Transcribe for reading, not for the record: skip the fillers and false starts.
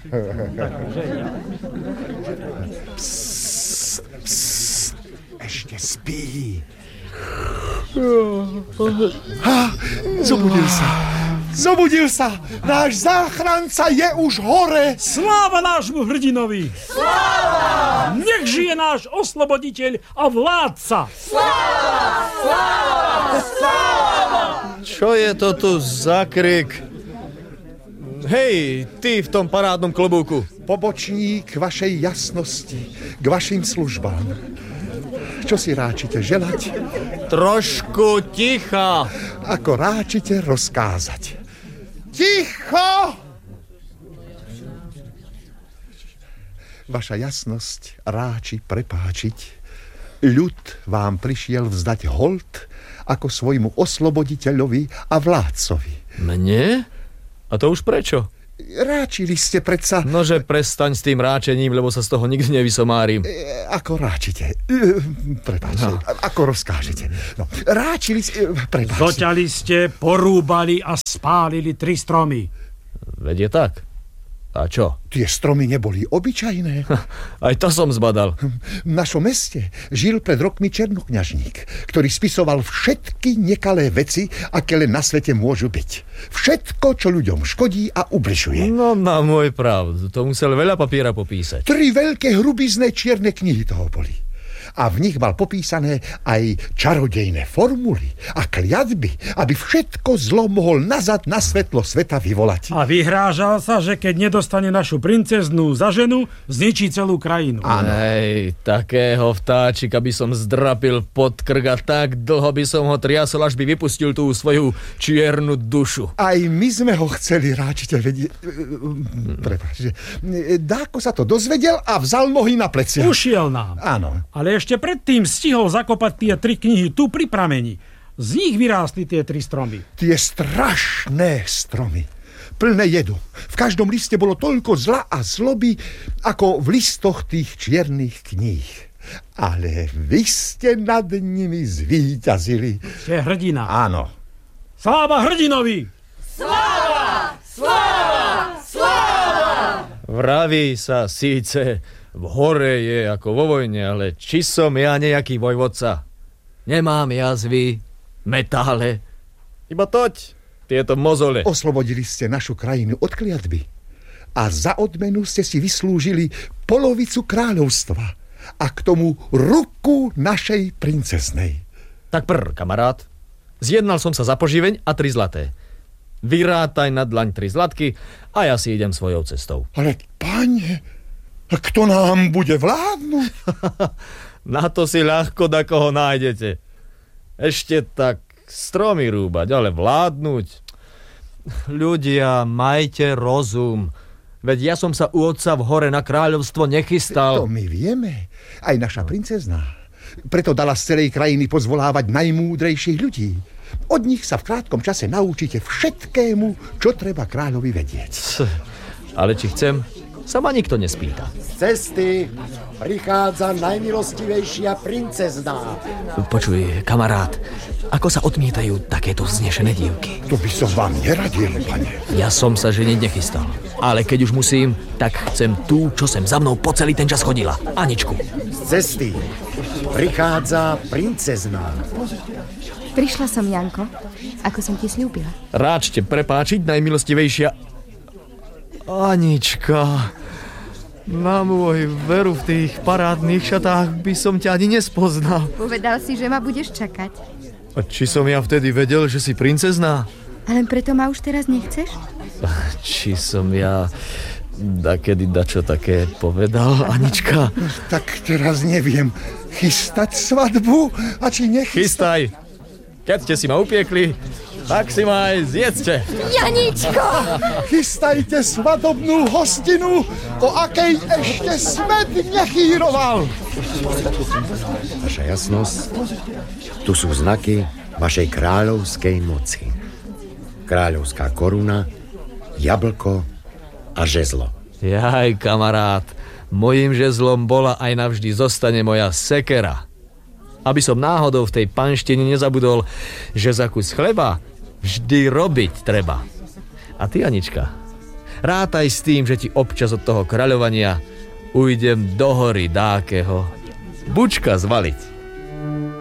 Ešte spí. Zobudil sa. Náš záchranca je už hore. Sláva nášmu hrdinovi. Sláva! Nech žije náš osloboditeľ a vládca. Sláva! Čo je to tu za krik? Hej, ty v tom parádnom klobúku. Pobočník vašej jasnosti k vašim službám. Čo si ráčite želať? Trošku ticha. Ako ráčite rozkázať. Ticho! Vaša jasnosť ráči prepáčiť. Ľud vám prišiel vzdať hold ako svojmu osloboditeľovi a vládcovi. Mne? A to už prečo? Ráčili ste predsa... Nože prestaň s tým ráčením, lebo sa z toho nikdy nevysomárim. Ako ráčite? Prepáčte, ako rozkážete? No, ráčili ste... Prepáčte. Zoťali ste, porúbali a spálili 3 stromy. Veď je tak. A čo? Tie stromy neboli obyčajné. Aj to som zbadal. V našom meste žil pred rokmi černokňažník, ktorý spisoval všetky nekalé veci, aké len na svete môžu byť. Všetko, čo ľuďom škodí a ubližuje. No na môj pravdu, to musel veľa papiera popísať. 3 veľké hrubizné čierne knihy toho boli. A v nich mal popísané aj čarodejné formuly a kliatby, aby všetko zlo mohol nazad na svetlo sveta vyvolať. A vyhrážal sa, že keď nedostane našu princeznú za ženu, zničí celú krajinu. Hej, takého vtáčika by som zdrapil pod krk a tak dlho by som ho triasol, až by vypustil tú svoju čiernu dušu. Aj my sme ho chceli ráčite vedieť. Prepáčte. Dáko sa to dozvedel a vzal nohy na plecia. Ušiel nám. Áno. Ale ešte predtým stihol zakopať tie 3 knihy tu pri prameni. Z nich vyrástli tie 3 stromy. Tie strašné stromy, plné jedu. V každom liste bolo toľko zla a zloby, ako v listoch tých čiernych kníh. Ale vy ste nad nimi zvíťazili. Ste hrdina. Áno. Sláva hrdinovi! Sláva! Sláva! Sláva! Vraví sa síce... V hore je ako vo vojne, ale či som ja nejaký vojvodca? Nemám jazvy, metále. Iba toť, tieto mozole. Oslobodili ste našu krajinu od kliatby. A za odmenu ste si vyslúžili polovicu kráľovstva. A k tomu ruku našej princeznej. Tak kamarát. Zjednal som sa za poživeň a 3 zlaté. Vyrátaj na dlaň 3 zlatky a ja si idem svojou cestou. Ale pane... Kto nám bude vládnuť? Na to si ľahko dakoho nájdete. Ešte tak stromy rúbať, ale vládnuť. Ľudia, majte rozum. Veď ja som sa u otca v hore na kráľovstvo nechystal. To my vieme. Aj naša princezná. Preto dala z celej krajiny pozvolávať najmúdrejších ľudí. Od nich sa v krátkom čase naučíte všetkému, čo treba kráľovi vedieť. Ale či chcem... sa ma nikto nespýta. Z cesty prichádza najmilostivejšia princezná. Počuj, kamarát, ako sa odmietajú takéto vznešené dívky? To by som vám neradil, pane. Ja som sa ženiť nechystal. Ale keď už musím, tak chcem tú, čo sem za mnou po celý ten čas chodila. Aničku. Z cesty prichádza princezná. Prišla som, Janko, ako som ti sľúbila. Ráčte prepáčiť, najmilostivejšia... Anička, na môj veru v tých parádnych šatách by som ťa ani nespoznal. Povedal si, že ma budeš čakať. A či som ja vtedy vedel, že si princezná? Ale preto ma už teraz nechceš? Či som ja dakedy dačo také povedal, Anička? Tak teraz neviem, chystať svadbu a či nechystať? Chystaj. Keď ste si ma upiekli, tak si ma aj zjedzte. Janičko! Chystajte svadobnú hostinu, o akej ešte svet nechýroval. Vaša jasnosť, tu sú znaky vašej kráľovskej moci. Kráľovská koruna, jablko a žezlo. Jaj, kamarát, mojím žezlom bola aj navždy zostane moja sekera. Aby som náhodou v tej panštine nezabudol, že za kus chleba vždy robiť treba. A ty, Anička, Rátaj s tým, že ti občas od toho kráľovania ujdem do hory dákeho bučka zvaliť.